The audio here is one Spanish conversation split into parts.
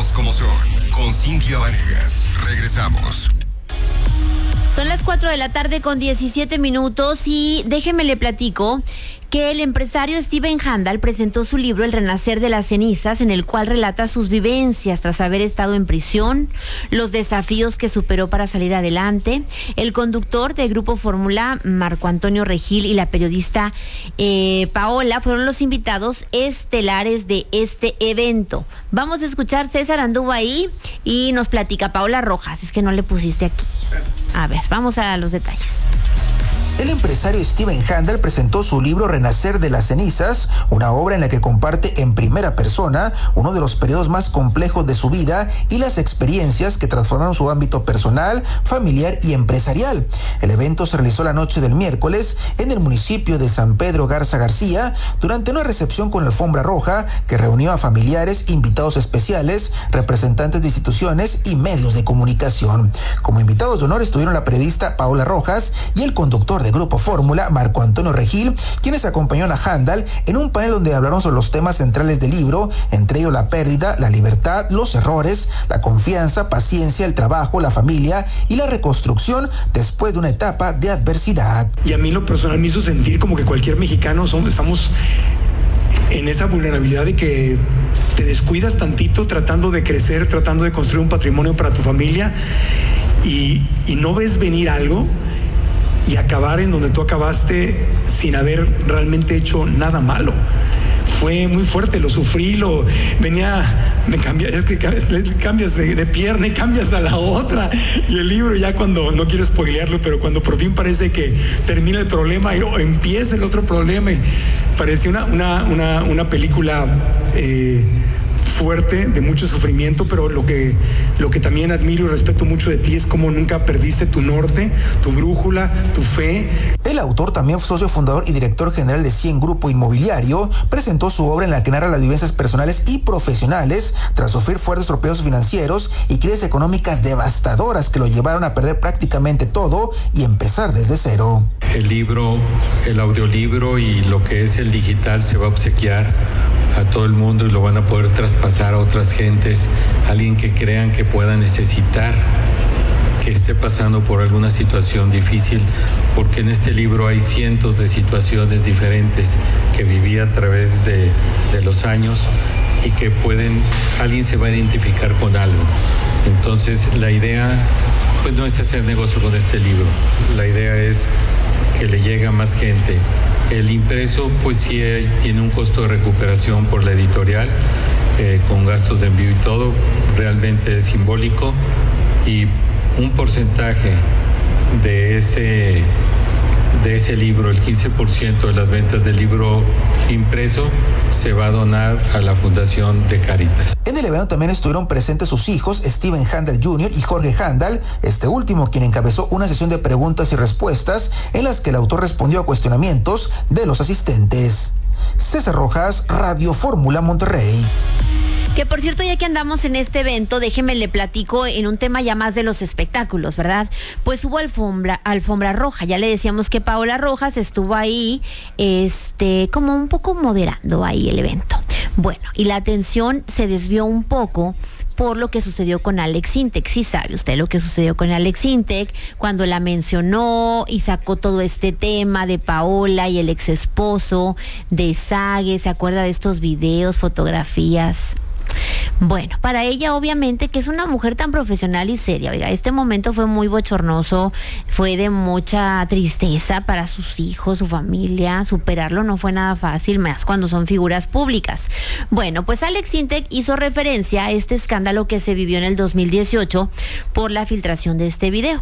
Hechos como son, con Cintia Vanegas. Regresamos. Son las 4 de la tarde con 17 minutos y déjeme le platico que el empresario Steven Handal presentó su libro El Renacer de las Cenizas, en el cual relata sus vivencias tras haber estado en prisión, los desafíos que superó para salir adelante. El conductor de Grupo Fórmula, Marco Antonio Regil, y la periodista Paola fueron los invitados estelares de este evento. Vamos a escuchar, César anduvo ahí y nos platica Paola Rojas, es que no le pusiste aquí. A ver, vamos a los detalles. El empresario Steven Handal presentó su libro Renacer de las Cenizas, una obra en la que comparte en primera persona uno de los periodos más complejos de su vida y las experiencias que transformaron su ámbito personal, familiar y empresarial. El evento se realizó la noche del miércoles en el municipio de San Pedro Garza García, durante una recepción con alfombra roja que reunió a familiares, invitados especiales, representantes de instituciones y medios de comunicación. Como invitados de honor estuvieron la periodista Paola Rojas y el conductor de Grupo Fórmula, Marco Antonio Regil, quienes acompañaron a Handal en un panel donde hablaron sobre los temas centrales del libro, entre ellos la pérdida, la libertad, los errores, la confianza, paciencia, el trabajo, la familia y la reconstrucción después de una etapa de adversidad. Y a mí lo personal me hizo sentir como que cualquier mexicano estamos en esa vulnerabilidad de que te descuidas tantito tratando de crecer, tratando de construir un patrimonio para tu familia y no ves venir algo y acabar en donde tú acabaste sin haber realmente hecho nada malo. Fue muy fuerte, lo sufrí, cambias de pierna y cambias a la otra. Y el libro ya cuando, no quiero spoilearlo, pero cuando por fin parece que termina el problema y empieza el otro problema, y parecía una película fuerte, de mucho sufrimiento, pero lo que también admiro y respeto mucho de ti es cómo nunca perdiste tu norte, tu brújula, tu fe. El autor, también socio fundador y director general de 100 Grupo Inmobiliario, presentó su obra en la que narra las vivencias personales y profesionales tras sufrir fuertes tropiezos financieros y crisis económicas devastadoras que lo llevaron a perder prácticamente todo y empezar desde cero. El libro, el audiolibro y lo que es el digital se va a obsequiar a todo el mundo y lo van a poder traspasar a otras gentes, alguien que crean que pueda necesitar, que esté pasando por alguna situación difícil, porque en este libro hay cientos de situaciones diferentes que viví a través de los años y que alguien se va a identificar con algo. Entonces la idea pues no es hacer negocio con este libro, la idea es que le llegue a más gente. El impreso pues sí tiene un costo de recuperación por la editorial, con gastos de envío y todo, realmente es simbólico, y un porcentaje de ese libro, el 15% de las ventas del libro impreso, se va a donar a la Fundación de Cáritas. En el evento también estuvieron presentes sus hijos, Steven Handal Jr. y Jorge Handal, este último quien encabezó una sesión de preguntas y respuestas en las que el autor respondió a cuestionamientos de los asistentes. César Rojas, Radio Fórmula, Monterrey. Que por cierto, ya que andamos en este evento, déjeme le platico en un tema ya más de los espectáculos, ¿verdad? Pues hubo alfombra roja, ya le decíamos que Paola Rojas estuvo ahí, como un poco moderando ahí el evento. Bueno, y la atención se desvió un poco por lo que sucedió con Alex Intec. Sí sabe usted lo que sucedió con Alex Intec cuando la mencionó y sacó todo este tema de Paola y el ex esposo de Sage. ¿Se acuerda de estos videos, fotografías? Bueno, para ella obviamente, que es una mujer tan profesional y seria, oiga, este momento fue muy bochornoso, fue de mucha tristeza para sus hijos, su familia. Superarlo no fue nada fácil, más cuando son figuras públicas. Bueno, pues Alex Intec hizo referencia a este escándalo que se vivió en el 2018 por la filtración de este video.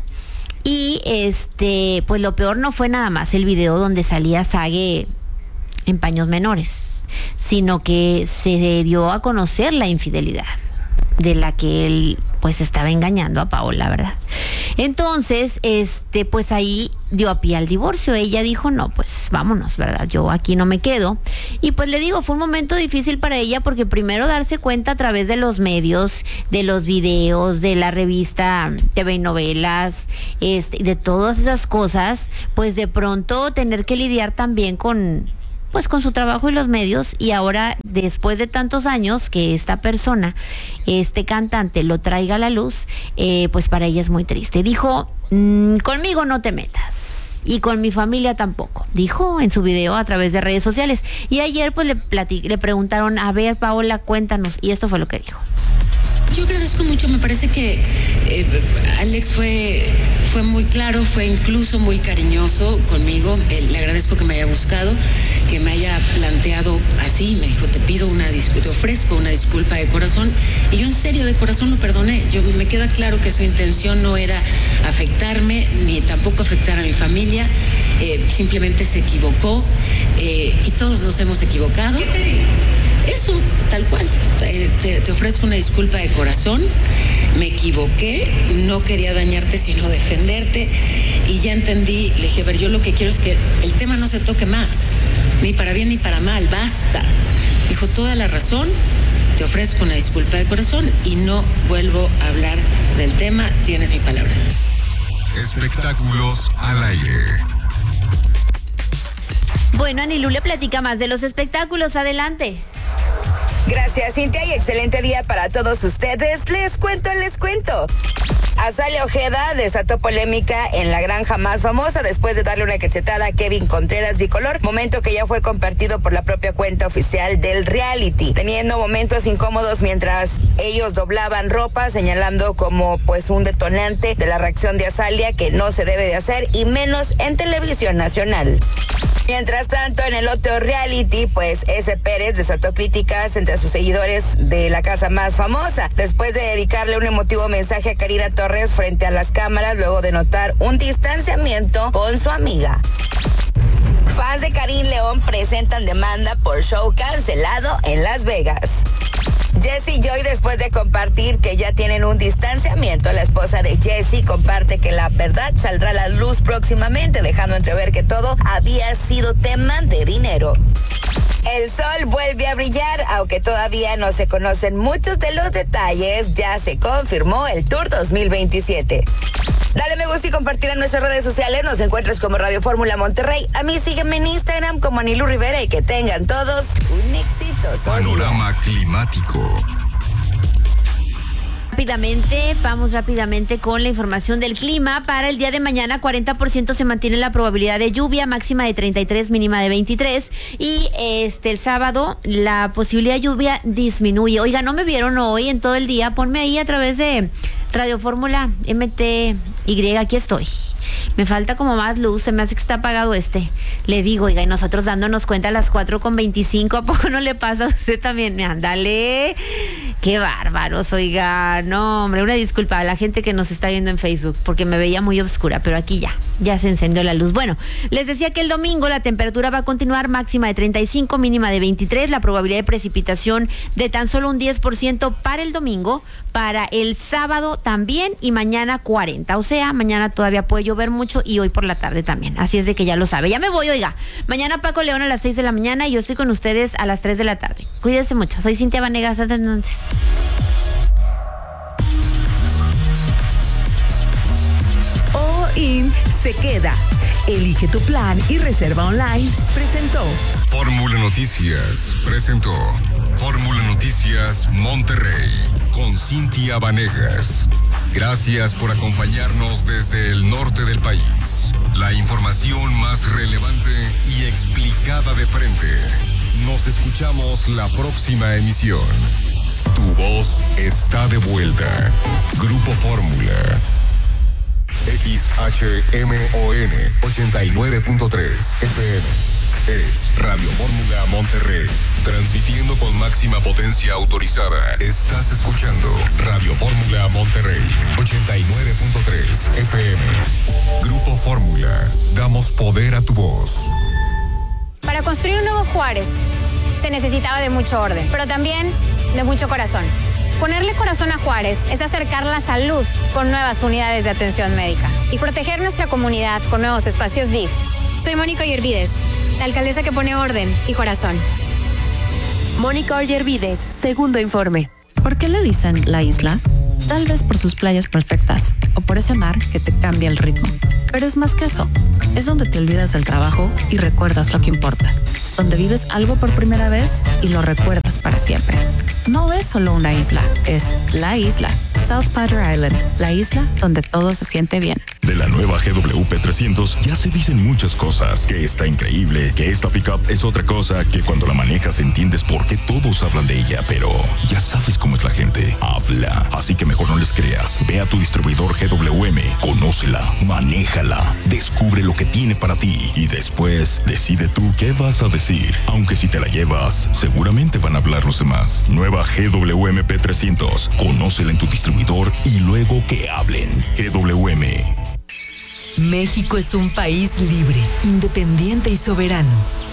Y pues lo peor no fue nada más el video donde salía Sage en paños menores, sino que se dio a conocer la infidelidad de la que él pues estaba engañando a Paola, ¿verdad? Entonces, pues ahí dio a pie al divorcio. Ella dijo, no, pues vámonos, ¿verdad? Yo aquí no me quedo. Y pues le digo, fue un momento difícil para ella porque primero darse cuenta a través de los medios, de los videos, de la revista TV y Novelas, de todas esas cosas, pues de pronto tener que lidiar también con pues con su trabajo y los medios, y ahora después de tantos años que esta persona, este cantante, lo traiga a la luz, pues para ella es muy triste. Dijo, conmigo no te metas y con mi familia tampoco, dijo en su video a través de redes sociales. Y ayer pues le preguntaron, a ver, Paola, cuéntanos, y esto fue lo que dijo. Yo agradezco mucho, me parece que Alex fue muy claro, fue incluso muy cariñoso conmigo. Le agradezco que me haya buscado, que me haya planteado así. Me dijo, te ofrezco una disculpa de corazón. Y yo en serio, de corazón lo perdoné. Me queda claro que su intención no era afectarme, ni tampoco afectar a mi familia. Simplemente se equivocó y todos nos hemos equivocado. Eso, tal cual. Te ofrezco una disculpa de corazón. Me equivoqué, no quería dañarte sino defenderte, y ya entendí. Le dije, a ver, yo lo que quiero es que el tema no se toque más, ni para bien ni para mal, basta. Dijo, toda la razón, te ofrezco una disculpa de corazón y no vuelvo a hablar del tema, tienes mi palabra. Espectáculos al aire. Bueno, Anilú le platica más de los espectáculos, adelante. Gracias, Cintia, y excelente día para todos ustedes. Les cuento. Azalea Ojeda desató polémica en la granja más famosa después de darle una cachetada a Kevin Contreras bicolor, momento que ya fue compartido por la propia cuenta oficial del reality, teniendo momentos incómodos mientras ellos doblaban ropa, señalando como pues un detonante de la reacción de Azalea que no se debe de hacer, y menos en televisión nacional. Mientras tanto, en el otro reality, pues S. Pérez desató críticas entre sus seguidores de la casa más famosa, después de dedicarle un emotivo mensaje a Karina Torres frente a las cámaras, luego de notar un distanciamiento con su amiga. Fans de Karim León presentan demanda por show cancelado en Las Vegas. Jessie Joy, después de compartir que ya tienen un distanciamiento, la esposa de Jessie comparte que la verdad saldrá a la luz próximamente, dejando entrever que todo había sido tema de dinero. El sol vuelve a brillar, aunque todavía no se conocen muchos de los detalles. Ya se confirmó el Tour 2027. Dale me gusta y compartir en nuestras redes sociales. Nos encuentras como Radio Fórmula Monterrey. A mí sígueme en Instagram como Anilú Rivera, y que tengan todos un exitoso Panorama climático. Vamos rápidamente con la información del clima. Para el día de mañana, 40% se mantiene la probabilidad de lluvia, máxima de 33, mínima de 23. Y el sábado la posibilidad de lluvia disminuye. Oiga, ¿no me vieron hoy en todo el día? Ponme ahí a través de Radio Fórmula MTY, aquí estoy. Me falta como más luz, se me hace que está apagado Le digo, oiga, y nosotros dándonos cuenta a las 4:25, ¿a poco no le pasa a usted también? Ándale, qué bárbaros, oiga. No, hombre, una disculpa a la gente que nos está viendo en Facebook, porque me veía muy oscura, pero aquí ya se encendió la luz. Bueno, les decía que el domingo la temperatura va a continuar, máxima de 35, mínima de 23, la probabilidad de precipitación de tan solo un 10% para el domingo, para el sábado también, y mañana 40, o sea, mañana todavía puede llover mucho, y hoy por la tarde también, así es de que ya lo sabe. Ya me voy, oiga, mañana Paco León a las 6 de la mañana, y yo estoy con ustedes a las 3 de la tarde. Cuídense mucho, soy Cintia Vanegas, hasta entonces. All-in se queda. Elige tu plan y reserva online. Presentó Fórmula Noticias presentó Fórmula Noticias Monterrey con Cintia Vanegas. Gracias por acompañarnos desde el norte del país. La información más relevante y explicada de frente. Nos escuchamos la próxima emisión. Tu voz está de vuelta. Grupo Fórmula. XHMON 89.3 FM. Es Radio Fórmula Monterrey. Transmitiendo con máxima potencia autorizada. Estás escuchando Radio Fórmula Monterrey 89.3 FM. Grupo Fórmula. Damos poder a tu voz. Para construir un nuevo Juárez se necesitaba de mucho orden, pero también de mucho corazón. Ponerle corazón a Juárez es acercar la salud con nuevas unidades de atención médica y proteger nuestra comunidad con nuevos espacios DIF. Soy Mónica Ollervides, la alcaldesa que pone orden y corazón. Mónica Ollervides, segundo informe. ¿Por qué le dicen la isla? Tal vez por sus playas perfectas o por ese mar que te cambia el ritmo. Pero es más que eso. Es donde te olvidas del trabajo y recuerdas lo que importa. donde vives algo por primera vez y lo recuerdas para siempre. No es solo una isla, es la isla. South Padre Island, la isla donde todo se siente bien. De la nueva GWP 300 ya se dicen muchas cosas, que está increíble, que esta pickup es otra cosa, que cuando la manejas entiendes por qué todos hablan de ella, pero ya sabes cómo es la gente, habla, así que mejor no les creas. Ve a tu distribuidor GWM, conócela, manéjala, descubre lo que tiene para ti y después decide tú qué vas a decir. Aunque si te la llevas, seguramente van a hablar los demás. Nueva GWM P300, conócela en tu distribuidor y luego que hablen. GWM. México es un país libre, independiente y soberano.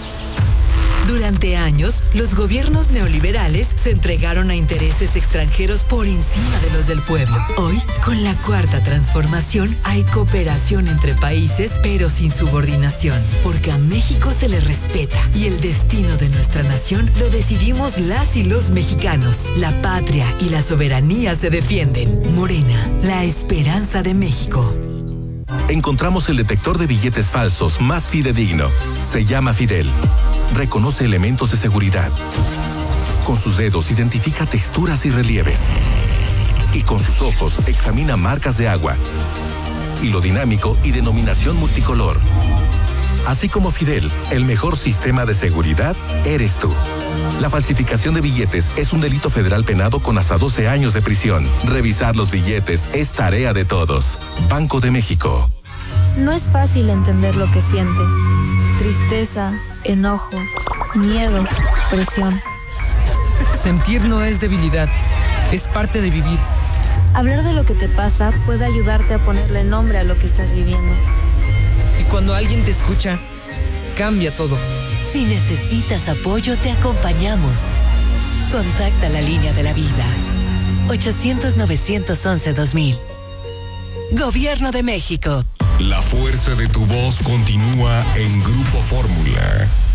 Durante años, los gobiernos neoliberales se entregaron a intereses extranjeros por encima de los del pueblo. Hoy, con la Cuarta Transformación, hay cooperación entre países, pero sin subordinación, porque a México se le respeta y el destino de nuestra nación lo decidimos las y los mexicanos. La patria y la soberanía se defienden. Morena, la esperanza de México. Encontramos el detector de billetes falsos más fidedigno. Se llama Fidel. Reconoce elementos de seguridad. Con sus dedos identifica texturas y relieves. Y con sus ojos examina marcas de agua. Hilo dinámico y denominación multicolor. Así como Fidel, el mejor sistema de seguridad eres tú. La falsificación de billetes es un delito federal penado con hasta 12 años de prisión. Revisar los billetes es tarea de todos. Banco de México. No es fácil entender lo que sientes. Tristeza, enojo, miedo, presión. Sentir no es debilidad, es parte de vivir. Hablar de lo que te pasa puede ayudarte a ponerle nombre a lo que estás viviendo. Y cuando alguien te escucha, cambia todo. Si necesitas apoyo, te acompañamos. Contacta la línea de la vida. 800-911-2000. Gobierno de México. La fuerza de tu voz continúa en Grupo Fórmula.